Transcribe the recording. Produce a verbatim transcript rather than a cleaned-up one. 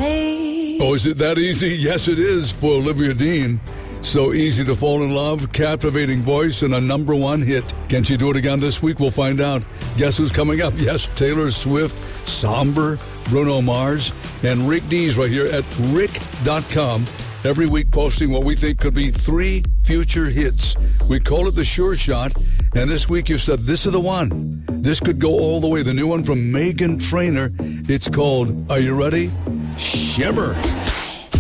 me. Oh, is it that easy? Yes, it is for Olivia Dean. So easy to fall in love, captivating voice, and a number one hit. Can she do it again this week? We'll find out. Guess who's coming up? Yes, Taylor Swift, Somber, Bruno Mars, and Rick Dees right here at rick dot com. Every week posting what we think could be three future hits. We call it the Sure Shot, and this week you said this is the one. This could go all the way. The new one from Meghan Trainor. It's called, are you ready? Shimmer.